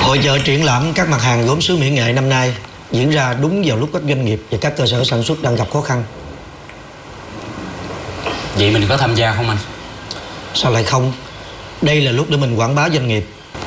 Hội chợ triển lãm các mặt hàng gốm sứ mỹ nghệ năm nay diễn ra đúng vào lúc các doanh nghiệp và các cơ sở sản xuất đang gặp khó khăn. Vậy mình có tham gia không anh? Sao lại không? Đây là lúc để mình quảng bá doanh nghiệp.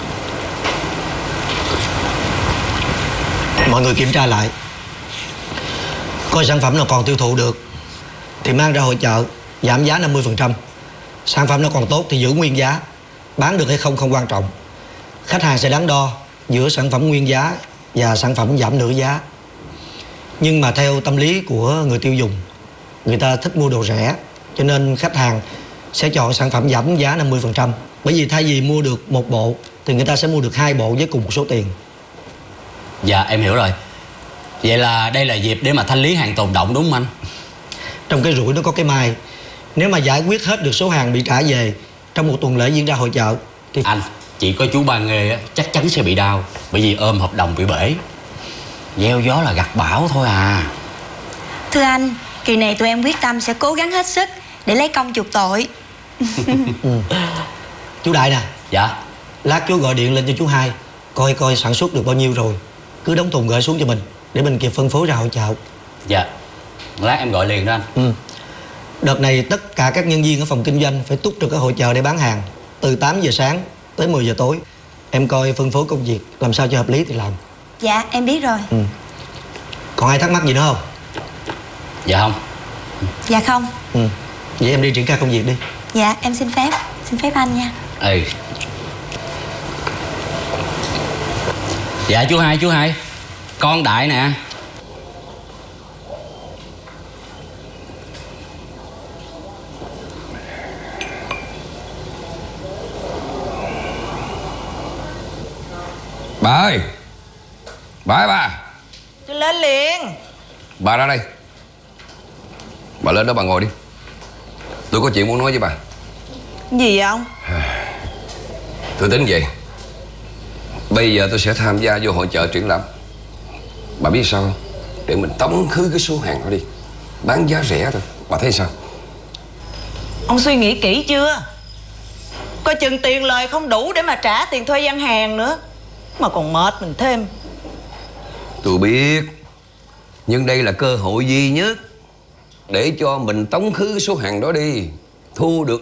Mọi người kiểm tra lại, coi sản phẩm nào còn tiêu thụ được thì mang ra hội chợ, giảm giá 50%. Sản phẩm nó còn tốt thì giữ nguyên giá. Bán được hay không không quan trọng. Khách hàng sẽ đắn đo giữa sản phẩm nguyên giá và sản phẩm giảm nửa giá. Nhưng mà theo tâm lý của người tiêu dùng, người ta thích mua đồ rẻ, cho nên khách hàng sẽ chọn sản phẩm giảm giá 50%. Bởi vì thay vì mua được một bộ thì người ta sẽ mua được 2 bộ với cùng một số tiền. Dạ em hiểu rồi. Vậy là đây là dịp để mà thanh lý hàng tồn động đúng không anh? Trong cái rủi nó có cái may. Nếu mà giải quyết hết được số hàng bị trả về trong một tuần lễ diễn ra hội chợ thì... Anh, chỉ có chú Ba Nghê á, chắc chắn sẽ bị đau. Bởi vì ôm hợp đồng bị bể. Gieo gió là gặt bão thôi à. Thưa anh, kỳ này tụi em quyết tâm sẽ cố gắng hết sức để lấy công chuộc tội. Chú Đại nè. Dạ. Lát chú gọi điện lên cho chú Hai, coi sản xuất được bao nhiêu rồi. Cứ đóng thùng gửi xuống cho mình để mình kịp phân phối ra hội chợ. Dạ. Lát em gọi liền đó anh. Đợt này tất cả các nhân viên ở phòng kinh doanh phải túc trực ở hội chợ để bán hàng từ 8 giờ sáng tới 10 giờ tối. Em coi phân phối công việc làm sao cho hợp lý thì làm. Dạ em biết rồi. Còn ai thắc mắc gì nữa không? Dạ không. Dạ không. Vậy em đi triển khai công việc đi. Dạ em xin phép anh nha. Ừ. Dạ chú Hai, con Đại nè. Bà ơi, bà ơi bà. Tôi lên liền. Bà ra đây. Bà lên đó bà ngồi đi. Tôi có chuyện muốn nói với bà. Gì vậy ông? Tôi tính vậy. Bây giờ tôi sẽ tham gia vô hội chợ triển lãm. Bà biết sao không? Để mình tống khứ cái số hàng đó đi, bán giá rẻ thôi. Bà thấy sao? Ông suy nghĩ kỹ chưa? Coi chừng tiền lời không đủ để mà trả tiền thuê gian hàng nữa, mà còn mệt mình thêm. Tôi biết. Nhưng đây là cơ hội duy nhất để cho mình tống khứ cái số hàng đó đi, thu được